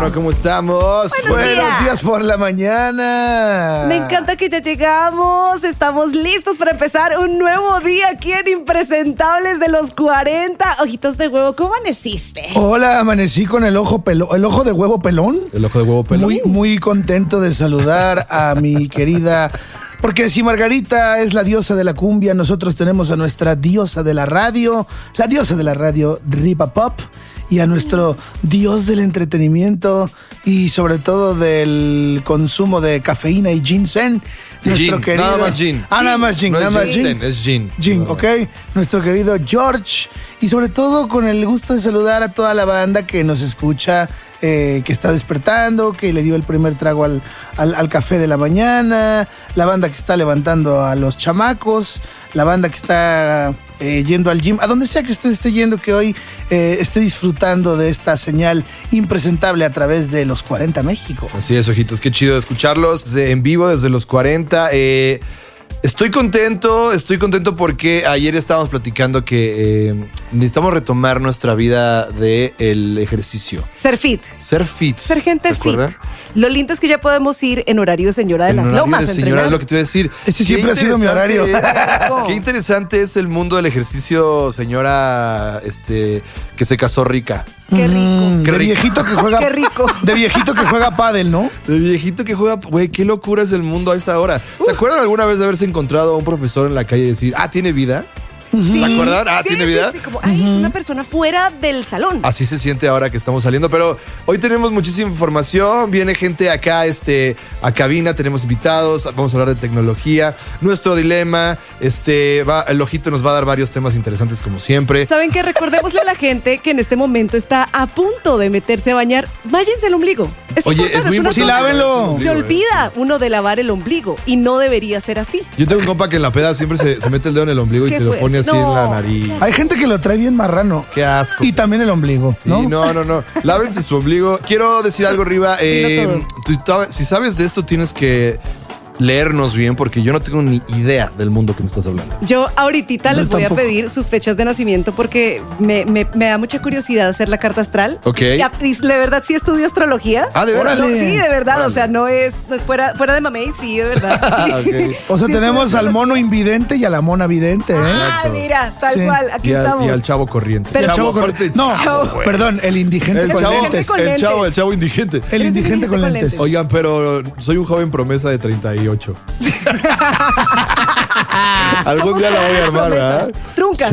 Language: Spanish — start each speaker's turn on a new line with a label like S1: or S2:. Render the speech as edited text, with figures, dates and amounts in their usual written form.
S1: Bueno, ¿cómo estamos?
S2: Buenos días
S1: por la mañana.
S2: Me encanta que ya llegamos. Estamos listos para empezar un nuevo día aquí en Impresentables de los 40. Ojitos de huevo, ¿cómo amaneciste?
S1: Hola, amanecí con el ojo de huevo pelón.
S3: El ojo de huevo pelón.
S1: Muy contento de saludar a mi querida... Porque si Margarita es la diosa de la cumbia, nosotros tenemos a nuestra diosa de la radio, Ripa Pop, y a nuestro dios del entretenimiento y sobre todo del consumo de cafeína y ginseng.
S3: Gin, nada más gin.
S1: Nada más gin.
S3: No
S1: nada más
S3: es ginseng, es gin.
S1: Gin, ok. Nuestro querido George. Y sobre todo con el gusto de saludar a toda la banda que nos escucha, que está despertando, que le dio el primer trago al café de la mañana, la banda que está levantando a los chamacos, la banda que está yendo al gym, a donde sea que usted esté yendo, que hoy esté disfrutando de esta señal impresentable a través de los 40 México.
S3: Así es, ojitos, qué chido escucharlos en vivo desde los 40. Estoy contento porque ayer estábamos platicando que necesitamos retomar nuestra vida del ejercicio.
S2: Ser fit.
S3: Ser fit.
S2: Ser gente fit. Lo lindo es que ya podemos ir en horario de señora de las lomas.
S3: Señora, es lo que te iba a decir.
S1: Ese siempre ha sido mi horario.
S3: Qué interesante es el mundo del ejercicio, señora, que se casó rica.
S2: Qué rico.
S1: De viejito que juega.
S2: Qué rico.
S1: De viejito que juega pádel, ¿no?
S3: De viejito que juega. Güey, qué locura es el mundo a esa hora. ¿Se acuerdan alguna vez de haberse encontrado a un profesor en la calle y decir, ¿tiene vida?
S2: Sí.
S3: ¿Se acuerdan? ¿Tiene vida?
S2: Sí, como, es una persona fuera del salón.
S3: Así se siente ahora que estamos saliendo, pero hoy tenemos muchísima información, viene gente acá a cabina, tenemos invitados, vamos a hablar de tecnología, nuestro dilema, el ojito nos va a dar varios temas interesantes como siempre.
S2: ¿Saben qué? Recordémosle a la gente que en este momento está a punto de meterse a bañar. Váyanse el ombligo. Es
S3: muy importante.
S1: Sí, lávenlo.
S2: Se olvida uno de lavar el ombligo y no debería ser así.
S3: Yo tengo un compa que en la peda siempre se mete el dedo en el ombligo y te lo pone así en la nariz.
S1: Hay gente que lo trae bien marrano.
S3: Qué asco.
S1: Y también el ombligo, ¿no?
S3: Sí, no. Lávense su ombligo. Quiero decir algo, Riva. Si sabes de esto, tienes que leernos bien, porque yo no tengo ni idea del mundo que me estás hablando.
S2: Yo ahorita les voy
S1: tampoco.
S2: a pedir sus fechas de nacimiento porque me da mucha curiosidad hacer la carta astral.
S3: Ok.
S2: Y de verdad sí estudio astrología.
S3: ¿De verdad?
S2: Sí, de verdad.
S3: Órale.
S2: O sea, no es fuera de mamey, sí, de verdad. Sí.
S3: Okay.
S1: O sea,
S2: Sí,
S1: tenemos al mono invidente y a la mona vidente, ¿eh?
S2: Mira, tal
S1: Sí.
S2: cual, aquí estamos.
S3: Y al chavo corriente.
S2: Pero-
S1: Chavo
S3: aparte-
S1: No,
S2: Chavo.
S1: perdón, el indigente
S3: El
S1: con
S3: chavo,
S1: lentes.
S2: con
S3: el
S2: lentes.
S3: chavo indigente.
S1: El indigente con lentes.
S3: Oigan, pero soy un joven promesa de 38. Algún día la voy a armar, ¿verdad?
S2: Trunca.